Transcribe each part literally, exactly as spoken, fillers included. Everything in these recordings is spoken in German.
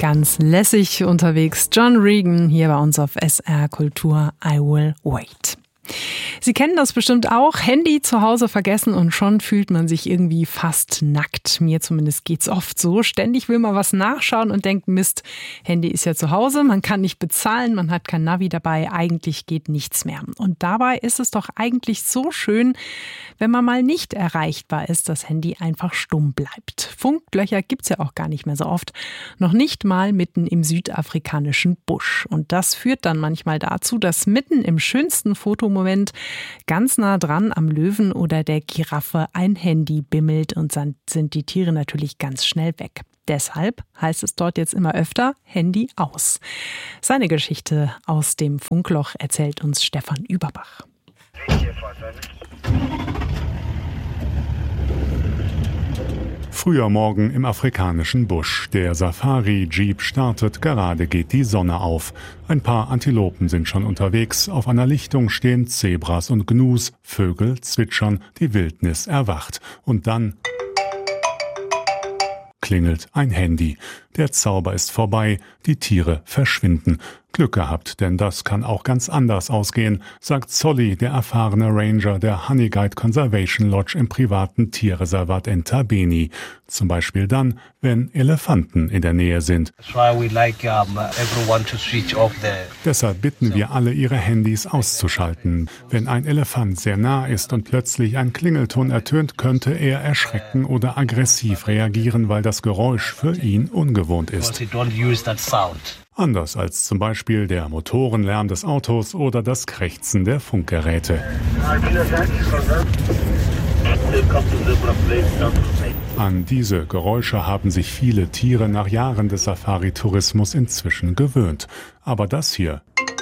Ganz lässig unterwegs. John Regan hier bei uns auf S R Kultur. I Will Wait. Sie kennen das bestimmt auch. Handy zu Hause vergessen und schon fühlt man sich irgendwie fast nackt. Mir zumindest geht's oft so. Ständig will man was nachschauen und denkt, Mist, Handy ist ja zu Hause, man kann nicht bezahlen, man hat kein Navi dabei, eigentlich geht nichts mehr. Und dabei ist es doch eigentlich so schön, wenn man mal nicht erreichbar ist, das Handy einfach stumm bleibt. Funklöcher gibt's ja auch gar nicht mehr so oft. Noch nicht mal mitten im südafrikanischen Busch. Und das führt dann manchmal dazu, dass mitten im schönsten Fotomoment ganz nah dran am Löwen oder der Giraffe ein Handy bimmelt und dann sind die Tiere natürlich ganz schnell weg. Deshalb heißt es dort jetzt immer öfter Handy aus. Seine Geschichte aus dem Funkloch erzählt uns Stefan Überbach. Früher Morgen im afrikanischen Busch. Der Safari-Jeep startet, gerade geht die Sonne auf. Ein paar Antilopen sind schon unterwegs. Auf einer Lichtung stehen Zebras und Gnus. Vögel zwitschern, die Wildnis erwacht. Und dann klingelt ein Handy. Der Zauber ist vorbei, die Tiere verschwinden. Glück gehabt, denn das kann auch ganz anders ausgehen, sagt Solly, der erfahrene Ranger der Honeyguide Conservation Lodge im privaten Tierreservat Entabeni. Zum Beispiel dann, wenn Elefanten in der Nähe sind. Deshalb bitten wir alle, ihre Handys auszuschalten. Wenn ein Elefant sehr nah ist und plötzlich ein Klingelton ertönt, könnte er erschrecken oder aggressiv reagieren, weil das Geräusch für ihn ungewohnt ist. Anders als zum Beispiel der Motorenlärm des Autos oder das Krächzen der Funkgeräte. An diese Geräusche haben sich viele Tiere nach Jahren des Safari-Tourismus inzwischen gewöhnt. Aber das hier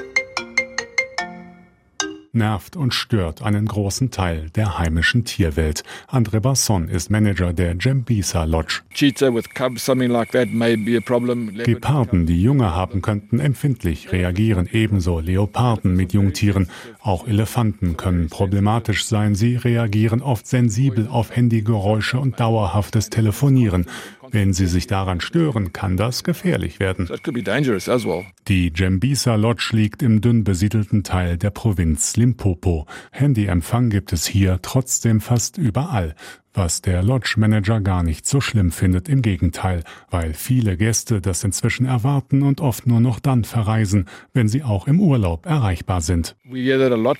nervt und stört einen großen Teil der heimischen Tierwelt. André Basson ist Manager der Jambisa Lodge. Geparden, die Junge haben, könnten empfindlich reagieren, ebenso Leoparden mit Jungtieren. Auch Elefanten können problematisch sein. Sie reagieren oft sensibel auf Handygeräusche und dauerhaftes Telefonieren. Wenn sie sich daran stören, kann das gefährlich werden. Die Jambisa Lodge liegt im dünn besiedelten Teil der Provinz Limpopo. Handyempfang gibt es hier trotzdem fast überall. Was der Lodge-Manager gar nicht so schlimm findet, im Gegenteil, weil viele Gäste das inzwischen erwarten und oft nur noch dann verreisen, wenn sie auch im Urlaub erreichbar sind. Wir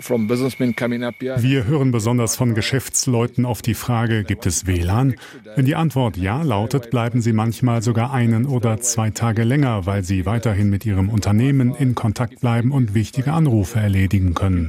hören besonders von Geschäftsleuten auf die Frage, gibt es W L A N? Wenn die Antwort ja lautet, bleiben sie manchmal sogar einen oder zwei Tage länger, weil sie weiterhin mit ihrem Unternehmen in Kontakt bleiben und wichtige Anrufe erledigen können.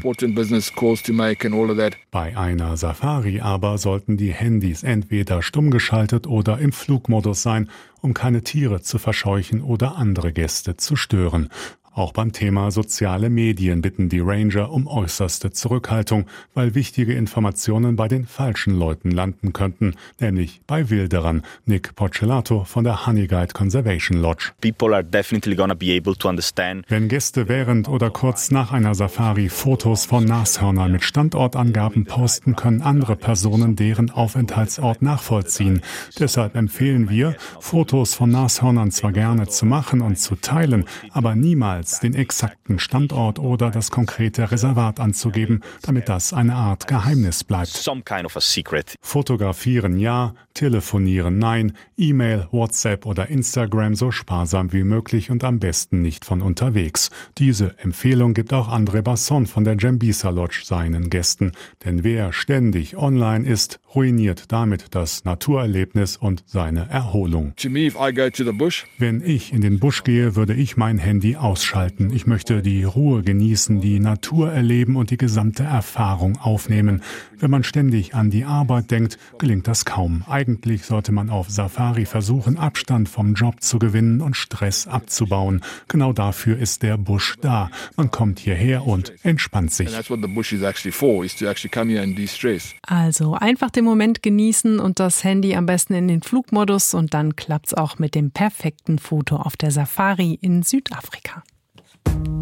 Bei einer Safari aber sollten die Handys entweder stumm geschaltet oder im Flugmodus sein, um keine Tiere zu verscheuchen oder andere Gäste zu stören. Auch beim Thema soziale Medien bitten die Ranger um äußerste Zurückhaltung, weil wichtige Informationen bei den falschen Leuten landen könnten, nämlich bei Wilderern. Nick Porcelato von der Honeyguide Conservation Lodge. People are definitely gonna be able to understand. Wenn Gäste während oder kurz nach einer Safari Fotos von Nashörnern mit Standortangaben posten, können andere Personen deren Aufenthaltsort nachvollziehen. Deshalb empfehlen wir, Fotos von Nashörnern zwar gerne zu machen und zu teilen, aber niemals den exakten Standort oder das konkrete Reservat anzugeben, damit das eine Art Geheimnis bleibt. Some kind of a secret. Fotografieren ja, telefonieren nein, E-Mail, WhatsApp oder Instagram so sparsam wie möglich und am besten nicht von unterwegs. Diese Empfehlung gibt auch André Basson von der Jambisa Lodge seinen Gästen. Denn wer ständig online ist, ruiniert damit das Naturerlebnis und seine Erholung. Wenn ich in den Busch gehe, würde ich mein Handy ausschalten. Ich möchte die Ruhe genießen, die Natur erleben und die gesamte Erfahrung aufnehmen. Wenn man ständig an die Arbeit denkt, gelingt das kaum. Eigentlich sollte man auf Safari versuchen, Abstand vom Job zu gewinnen und Stress abzubauen. Genau dafür ist der Busch da. Man kommt hierher und entspannt sich. Also einfach den Moment genießen und das Handy am besten in den Flugmodus und dann klappt's auch mit dem perfekten Foto auf der Safari in Südafrika.